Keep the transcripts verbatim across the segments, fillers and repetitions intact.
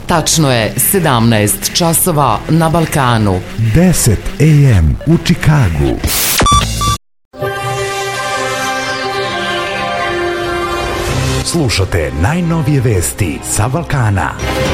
Tačno je sedamnaest časova na Balkanu. deset a m u Čikagu. Slušate najnovije vesti sa Balkana.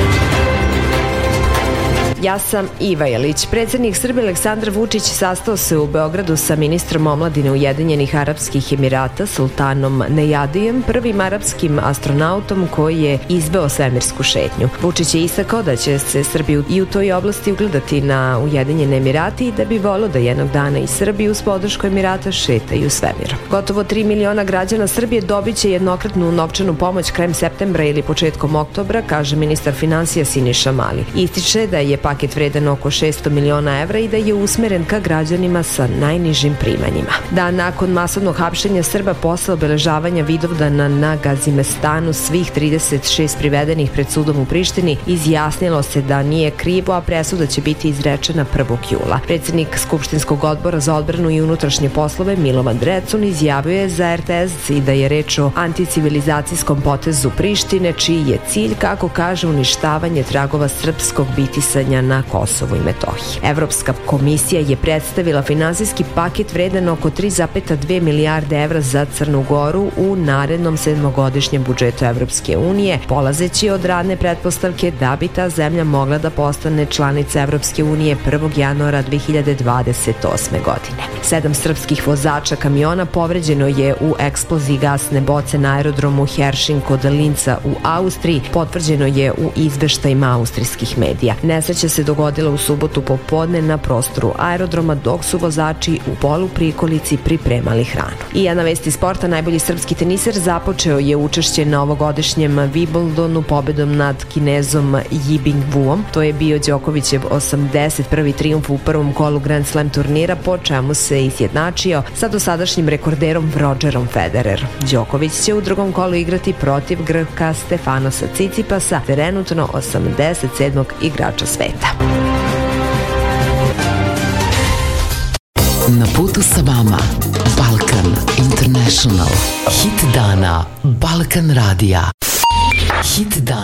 Ja sam Iva Jelić. Predsednik Srbije Aleksandar Vučić sastao se u Beogradu sa ministrom omladine Ujedinjenih Arapskih Emirata Sultanom Nejadijem, prvim arapskim astronautom koji je izveo svemirsku šetnju. Vučić je istakao da će se Srbiju i u toj oblasti ugledati na Ujedinjene Emirati i da bi volio da jednog dana i Srbiju uz podršku Emirata šetaju svemirom. Gotovo tri miliona građana Srbije dobit će jednokratnu novčanu pomoć krajem septembra ili početkom oktobra, kaže ministar finansija Siniša Mali. Ističe da je paket vredan oko šesto miliona evra i da je usmeren ka građanima sa najnižim primanjima. Dan nakon masovnog hapšenja Srba posle obeležavanja Vidovdana na Gazimestanu, svih trideset šest privedenih pred sudom u Prištini izjasnilo se da nije krivo, a presuda će biti izrečena prvog jula. Predsednik Skupštinskog odbora za odbranu i unutrašnje poslove Milovan Drecun izjavio je za er te es i da je reč o anticivilizacijskom potezu Prištine, čiji je cilj, kako kaže, uništavanje tragova srpskog bitisanja na Kosovu i Metohiji. Evropska komisija je predstavila finansijski paket vredan oko tri zarez dve milijarde evra za Crnu Goru u narednom sedmogodišnjem budžetu Evropske unije, polazeći od radne pretpostavke da bi ta zemlja mogla da postane članica Evropske unije prvog januara dve hiljade dvadeset osme godine. Sedam srpskih vozača kamiona povređeno je u eksploziji gasne boce na aerodromu Heršing kod Linca u Austriji, potvrđeno je u izveštajima austrijskih medija. Nesreća se dogodila u subotu popodne na prostoru aerodroma, dok su vozači u polu prikolici pripremali hranu. I jedna vest iz sporta, najbolji srpski teniser započeo je učešće na ovogodišnjem Wimbledonu pobedom nad Kinezom Yibing Wuom. To je bio Đokovićev osamdeset prvi trijumf u prvom kolu Grand Slam turnira, po čemu se izjednačio sa dosadašnjim rekorderom Rodgerom Federer. Đoković će u drugom kolu igrati protiv Grka Stefanosa Cicipasa, trenutno osamdeset sedmog igrača sveta. Na putu sa vama Balkan International. Hit dana Balkan radija. Hit dana.